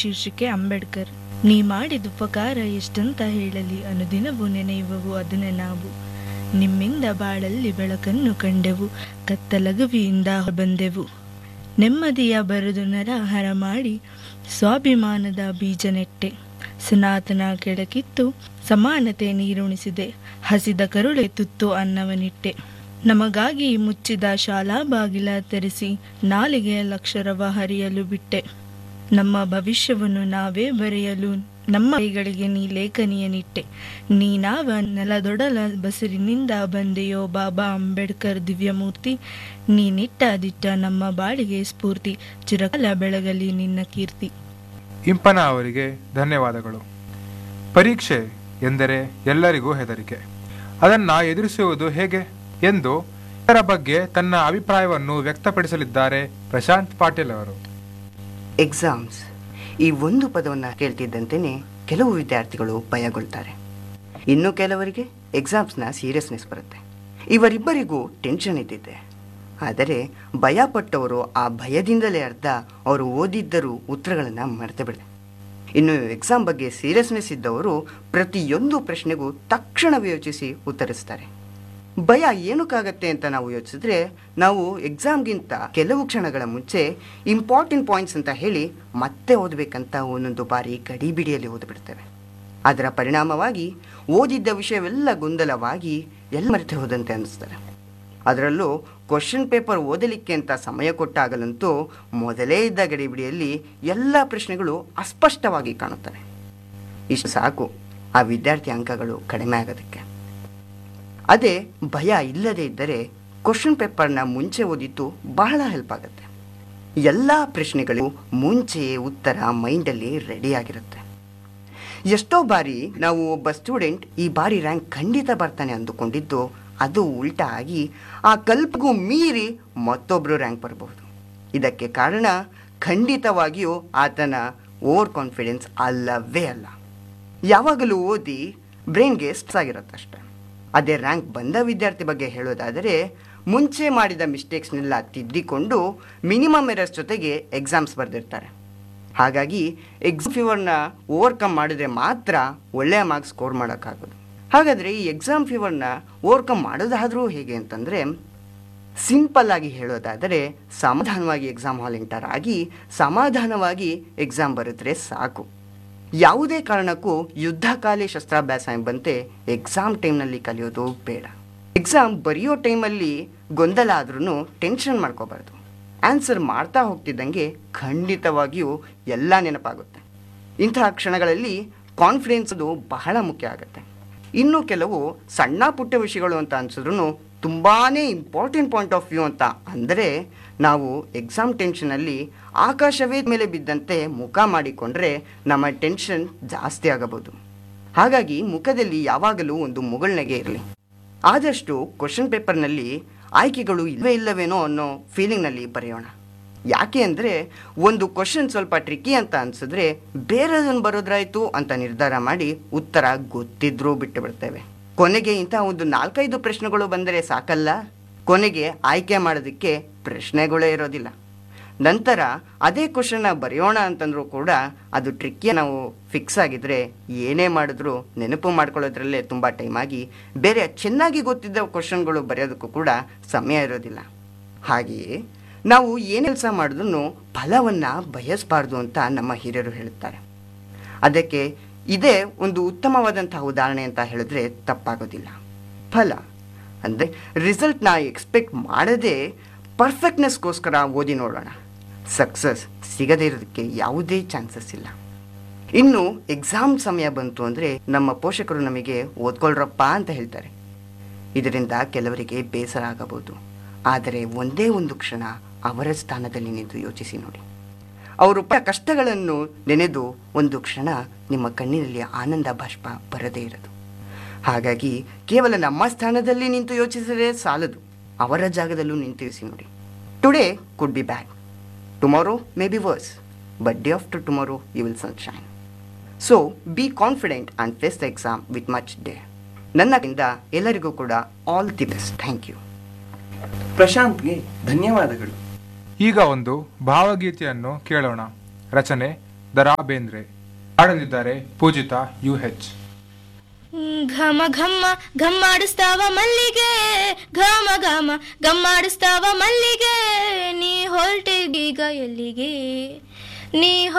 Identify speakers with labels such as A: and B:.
A: ಶೀರ್ಷಿಕೆ ಅಂಬೇಡ್ಕರ್. ನೀ ಮಾಡಿದ ಉಪಕಾರ ಎಷ್ಟಂತ ಹೇಳಲಿ, ಅನುದಿನವೂ ನೆನೆಯುವವು ಅದನ್ನೇ ನಾವು. ನಿಮ್ಮಿಂದ ಬಾಳಲ್ಲಿ ಬೆಳಕನ್ನು ಕಂಡೆವು, ಕತ್ತಲಗವಿಯಿಂದ ಬಂದೆವು. ನೆಮ್ಮದಿಯ ಬರೆದು ನರಹರ ಮಾಡಿ ಸ್ವಾಭಿಮಾನದ ಬೀಜ ನೆಟ್ಟೆ. ಸನಾತನ ಕೆಳಕಿತ್ತು ಸಮಾನತೆ ನೀರುಣಿಸಿದೆ, ಹಸಿದ ಕರುಳೆ ತುತ್ತು ಅನ್ನವನಿಟ್ಟೆ. ನಮಗಾಗಿ ಮುಚ್ಚಿದ ಶಾಲಾ ಬಾಗಿಲ ತೆರೆಸಿ ನಾಲಿಗೆಯಲ್ಲಕ್ಷರವ ಹರಿಯಲು ಬಿಟ್ಟೆ. ನಮ್ಮ ಭವಿಷ್ಯವನ್ನು ನಾವೇ ಬರೆಯಲು ನಮ್ಮ ಕೈಗಳಿಗೆ ನೀ ಲೇಖನಿಯ ನಿಟ್ಟೆ. ನೀನಾವ ನೆಲದೊಡಲ ಬಸಿರಿನಿಂದ ಬಂದೆಯೋ ಬಾಬಾ ಅಂಬೇಡ್ಕರ್ ದಿವ್ಯಮೂರ್ತಿ. ನೀನಿಟ್ಟ ದಿಟ್ಟ ನಮ್ಮ ಬಾಳಿಗೆ ಸ್ಫೂರ್ತಿ, ಚಿರಕಾಲ ಬೆಳಗಲಿ ನಿನ್ನ ಕೀರ್ತಿ.
B: ಇಂಪನ ಅವರಿಗೆ ಧನ್ಯವಾದಗಳು. ಪರೀಕ್ಷೆ ಎಂದರೆ ಎಲ್ಲರಿಗೂ ಹೆದರಿಕೆ. ಅದನ್ನು ಎದುರಿಸುವುದು ಹೇಗೆ ಎಂದು ಇದರ ಬಗ್ಗೆ ತನ್ನ ಅಭಿಪ್ರಾಯವನ್ನು ವ್ಯಕ್ತಪಡಿಸಲಿದ್ದಾರೆ ಪ್ರಶಾಂತ್ ಪಾಟೀಲ್ ಅವರು.
C: ಎಕ್ಸಾಮ್ಸ್ ಈ ಒಂದು ಪದವನ್ನು ಕೇಳ್ತಿದ್ದಂತೆಯೇ ಕೆಲವು ವಿದ್ಯಾರ್ಥಿಗಳು ಭಯಗೊಳ್ತಾರೆ. ಇನ್ನು ಕೆಲವರಿಗೆ ಎಕ್ಸಾಮ್ಸ್ನ ಸೀರಿಯಸ್ನೆಸ್ ಬರುತ್ತೆ. ಇವರಿಬ್ಬರಿಗೂ ಟೆನ್ಷನ್ ಇದ್ದಿದೆ. ಆದರೆ ಭಯಪಟ್ಟವರು ಆ ಭಯದಿಂದಲೇ ಅರ್ಧ ಅವರು ಓದಿದ್ದರೂ ಉತ್ತರಗಳನ್ನು ಮರೆತು ಬಿಡದೆ. ಇನ್ನು ಎಕ್ಸಾಮ್ ಬಗ್ಗೆ ಸೀರಿಯಸ್ನೆಸ್ ಇದ್ದವರು ಪ್ರತಿಯೊಂದು ಪ್ರಶ್ನೆಗೂ ತಕ್ಷಣವೇ ಯೋಚಿಸಿ ಉತ್ತರಿಸ್ತಾರೆ. ಭಯ ಏನಕ್ಕಾಗತ್ತೆ ಅಂತ ನಾವು ಯೋಚಿಸಿದ್ರೆ, ನಾವು ಎಕ್ಸಾಮ್ಗಿಂತ ಕೆಲವು ಕ್ಷಣಗಳ ಮುಂಚೆ ಇಂಪಾರ್ಟೆಂಟ್ ಪಾಯಿಂಟ್ಸ್ ಅಂತ ಹೇಳಿ ಮತ್ತೆ ಓದಬೇಕಂತ ಒಂದೊಂದು ಬಾರಿ ಗಡಿಬಿಡಿಯಲ್ಲಿ ಓದಿಬಿಡ್ತೇವೆ. ಅದರ ಪರಿಣಾಮವಾಗಿ ಓದಿದ್ದ ವಿಷಯವೆಲ್ಲ ಗೊಂದಲವಾಗಿ ಎಲ್ಲ ಮರೆತು ಹೋದಂತೆ ಅನ್ನಿಸ್ತಾರೆ. ಅದರಲ್ಲೂ ಕ್ವಶನ್ ಪೇಪರ್ ಓದಲಿಕ್ಕೆ ಅಂತ ಸಮಯ ಕೊಟ್ಟಾಗಲಂತೂ ಮೊದಲೇ ಇದ್ದ ಗಡಿಬಿಡಿಯಲ್ಲಿ ಎಲ್ಲ ಪ್ರಶ್ನೆಗಳು ಅಸ್ಪಷ್ಟವಾಗಿ ಕಾಣುತ್ತವೆ. ಇಷ್ಟು ಸಾಕು ಆ ವಿದ್ಯಾರ್ಥಿ ಅಂಕಗಳು ಕಡಿಮೆ ಆಗೋದಕ್ಕೆ. ಅದೇ ಭಯ ಇಲ್ಲದೇ ಇದ್ದರೆ ಕ್ವಶನ್ ಪೇಪರ್ನ ಮುಂಚೆ ಓದಿದ್ದು ಬಹಳ ಹೆಲ್ಪ್ ಆಗುತ್ತೆ. ಎಲ್ಲ ಪ್ರಶ್ನೆಗಳು ಮುಂಚೆಯೇ ಉತ್ತರ ಮೈಂಡಲ್ಲಿ ರೆಡಿಯಾಗಿರುತ್ತೆ. ಎಷ್ಟೋ ಬಾರಿ ನಾವು ಒಬ್ಬ ಸ್ಟೂಡೆಂಟ್ ಈ ಬಾರಿ ರ್ಯಾಂಕ್ ಖಂಡಿತ ಬರ್ತಾನೆ ಅಂದುಕೊಂಡಿದ್ದು ಅದು ಉಲ್ಟಾ ಆಗಿ ಆ ಕಲ್ಪಗೂ ಮೀರಿ ಮತ್ತೊಬ್ಬರು ರ್ಯಾಂಕ್ ಬರಬಹುದು. ಇದಕ್ಕೆ ಕಾರಣ ಖಂಡಿತವಾಗಿಯೂ ಆತನ ಓವರ್ ಕಾನ್ಫಿಡೆನ್ಸ್ ಅಲ್ಲವೇ ಅಲ್ಲ. ಯಾವಾಗಲೂ ಓದಿ ಬ್ರೈನ್ಗೆ ಸ್ಟ್ರೆಸ್ ಆಗಿರುತ್ತಷ್ಟೆ. ಅದೇ ರ್ಯಾಂಕ್ ಬಂದ ವಿದ್ಯಾರ್ಥಿ ಬಗ್ಗೆ ಹೇಳೋದಾದರೆ, ಮುಂಚೆ ಮಾಡಿದ ಮಿಸ್ಟೇಕ್ಸ್ನೆಲ್ಲ ತಿದ್ದಿಕೊಂಡು ಮಿನಿಮಮ್ ಎರರ್ಸ್ ಜೊತೆಗೆ ಎಕ್ಸಾಮ್ಸ್ ಬರೆದಿರ್ತಾರೆ. ಹಾಗಾಗಿ ಎಕ್ಸಾಮ್ ಫೀವರ್ನ ಓವರ್ಕಮ್ ಮಾಡಿದ್ರೆ ಮಾತ್ರ ಒಳ್ಳೆಯ ಮಾರ್ಕ್ಸ್ ಸ್ಕೋರ್ ಮಾಡೋಕ್ಕಾಗೋದು. ಹಾಗಾದರೆ ಈ ಎಕ್ಸಾಮ್ ಫೀವರ್ನ ಓವರ್ಕಮ್ ಮಾಡೋದಾದರೂ ಹೇಗೆ ಅಂತಂದರೆ, ಸಿಂಪಲ್ ಆಗಿ ಹೇಳೋದಾದರೆ ಸಮಾಧಾನವಾಗಿ ಎಕ್ಸಾಮ್ ಹಾಲ್ ಎಂಟರ್ ಆಗಿ ಸಮಾಧಾನವಾಗಿ ಎಕ್ಸಾಮ್ ಬರೆದ್ರೆ ಸಾಕು. ಯಾವುದೇ ಕಾರಣಕ್ಕೂ ಯುದ್ಧಕಾಲಿ ಶಸ್ತ್ರಾಭ್ಯಾಸ ಎಂಬಂತೆ ಎಕ್ಸಾಮ್ ಟೈಮ್ನಲ್ಲಿ ಕಲಿಯೋದು ಬೇಡ. ಎಕ್ಸಾಮ್ ಬರೆಯೋ ಟೈಮಲ್ಲಿ ಗೊಂದಲ ಆದ್ರೂ ಟೆನ್ಷನ್ ಮಾಡ್ಕೋಬಾರ್ದು. ಆನ್ಸರ್ ಮಾಡ್ತಾ ಹೋಗ್ತಿದ್ದಂಗೆ ಖಂಡಿತವಾಗಿಯೂ ಎಲ್ಲ ನೆನಪಾಗುತ್ತೆ. ಇಂತಹ ಕ್ಷಣಗಳಲ್ಲಿ ಕಾನ್ಫಿಡೆನ್ಸ್ ಅದು ಬಹಳ ಮುಖ್ಯ ಆಗುತ್ತೆ. ಇನ್ನು ಕೆಲವು ಸಣ್ಣ ಪುಟ್ಟ ವಿಷಯಗಳು ಅಂತ ಅನ್ಸಿದ್ರು ತುಂಬಾ ಇಂಪಾರ್ಟೆಂಟ್ ಪಾಯಿಂಟ್ ಆಫ್ ವ್ಯೂ ಅಂತ ಅಂದರೆ, ನಾವು ಎಕ್ಸಾಮ್ ಟೆನ್ಷನಲ್ಲಿ ಆಕಾಶವೇ ಮೇಲೆ ಬಿದ್ದಂತೆ ಮುಖ ಮಾಡಿಕೊಂಡ್ರೆ ನಮ್ಮ ಟೆನ್ಷನ್ ಜಾಸ್ತಿ ಆಗಬಹುದು. ಹಾಗಾಗಿ ಮುಖದಲ್ಲಿ ಯಾವಾಗಲೂ ಒಂದು ಮುಗುಳ್ನಗೆ ಇರಲಿ. ಆದಷ್ಟು ಕ್ವಶನ್ ಪೇಪರ್ನಲ್ಲಿ ಆಯ್ಕೆಗಳು ಇಲ್ಲವೇ ಇಲ್ಲವೇನೋ ಅನ್ನೋ ಫೀಲಿಂಗ್ನಲ್ಲಿ ಬರೆಯೋಣ. ಯಾಕೆ ಅಂದರೆ, ಒಂದು ಕ್ವಶನ್ ಸ್ವಲ್ಪ ಟ್ರಿಕ್ಕಿ ಅಂತ ಅನಿಸಿದ್ರೆ ಬೇರೆದನ್ನು ಬರೋದ್ರಾಯ್ತು ಅಂತ ನಿರ್ಧಾರ ಮಾಡಿ ಉತ್ತರ ಗೊತ್ತಿದ್ರೂ ಬಿಟ್ಟು ಬಿಡ್ತೇವೆ. ಕೊನೆಗೆ ಇಂಥ ಒಂದು 4-5 ಪ್ರಶ್ನೆಗಳು ಬಂದರೆ ಸಾಕಲ್ಲ, ಕೊನೆಗೆ ಆಯ್ಕೆ ಮಾಡೋದಕ್ಕೆ ಪ್ರಶ್ನೆಗಳೇ ಇರೋದಿಲ್ಲ. ನಂತರ ಅದೇ ಕ್ವಶನ್ನ ಬರೆಯೋಣ ಅಂತಂದ್ರೂ ಕೂಡ ಅದು ಟ್ರಿಕ್ಕಿಯ ನಾವು ಫಿಕ್ಸ್ ಆಗಿದ್ರೆ ಏನೇ ಮಾಡಿದ್ರೂ ನೆನಪು ಮಾಡ್ಕೊಳ್ಳೋದ್ರಲ್ಲೇ ತುಂಬ ಟೈಮ್ ಆಗಿ ಬೇರೆ ಚೆನ್ನಾಗಿ ಗೊತ್ತಿದ್ದ ಕ್ವಶನ್ಗಳು ಬರೆಯೋದಕ್ಕೂ ಕೂಡ ಸಮಯ ಇರೋದಿಲ್ಲ. ಹಾಗೆಯೇ ನಾವು ಏನು ಕೆಲಸ ಮಾಡಿದ್ರೂ ಫಲವನ್ನು ಬಯಸಬಾರ್ದು ಅಂತ ನಮ್ಮ ಹಿರಿಯರು ಹೇಳುತ್ತಾರೆ. ಅದಕ್ಕೆ ಇದೇ ಒಂದು ಉತ್ತಮವಾದಂತಹ ಉದಾಹರಣೆ ಅಂತ ಹೇಳಿದ್ರೆ ತಪ್ಪಾಗೋದಿಲ್ಲ. ಫಲ ಅಂದರೆ ರಿಸಲ್ಟ್ನ ಎಕ್ಸ್ಪೆಕ್ಟ್ ಮಾಡದೆ ಪರ್ಫೆಕ್ಟ್ನೆಸ್ಗೋಸ್ಕರ ಓದಿ ನೋಡೋಣ. ಸಕ್ಸಸ್ ಸಿಗದೇ ಇರೋದಕ್ಕೆ ಯಾವುದೇ ಚಾನ್ಸಸ್ ಇಲ್ಲ. ಇನ್ನು ಎಕ್ಸಾಮ್ ಸಮಯ ಬಂತು ಅಂದರೆ ನಮ್ಮ ಪೋಷಕರು ನಮಗೆ ಓದ್ಕೊಳ್ರಪ್ಪ ಅಂತ ಹೇಳ್ತಾರೆ. ಇದರಿಂದ ಕೆಲವರಿಗೆ ಬೇಸರ ಆಗಬಹುದು. ಆದರೆ ಒಂದೇ ಒಂದು ಕ್ಷಣ ಅವರ ಸ್ಥಾನದಲ್ಲಿ ನಿಂತು ಯೋಚಿಸಿ ನೋಡಿ. ಅವರು ಕಷ್ಟಗಳನ್ನು ನೆನೆದು ಒಂದು ಕ್ಷಣ ನಿಮ್ಮ ಕಣ್ಣಿನಲ್ಲಿ ಆನಂದ ಬಾಷ್ಪ ಬರದೇ ಇರೋದು. ಹಾಗಾಗಿ ಕೇವಲ ನಮ್ಮ ಸ್ಥಾನದಲ್ಲಿ ನಿಂತು ಯೋಚಿಸಿದರೆ ಸಾಲದು, ಅವರ ಜಾಗದಲ್ಲೂ ನಿಂತು ಯೋಚಿಸಿ ನೋಡಿ. Today could be bad, tomorrow may be verse, but day after tomorrow you will sunshine. So be confident and face the exam with much day. ನನ್ನಿಂದ ಎಲ್ಲರಿಗೂ ಕೂಡ all the best. Thank you.
D: ಪ್ರಶಾಂತ್ಗೆ ಧನ್ಯವಾದಗಳು.
B: ಈಗ ಒಂದು ಭಾವಗೀತೆಯನ್ನು ಕೇಳೋಣ. ರಚನೆ ದ.ರಾ ಬೇಂದ್ರೆ. ಹಾಡಲಿದ್ದಾರೆ ಪೂಜಿತಾ UH.
A: ಘಮ ಘಮ್ಮ ಘಮ್ಮಾಡಿಸ್ತಾವ ಮಲ್ಲಿಗೆ, ಘಮ ಘಮ ಘಮ್ಮಾಡಿಸ್ತಾವ ಮಲ್ಲಿಗೆ, ನೀ ಹೊರಟಿಗೀಗ ಎಲ್ಲಿಗೆ, ನೀ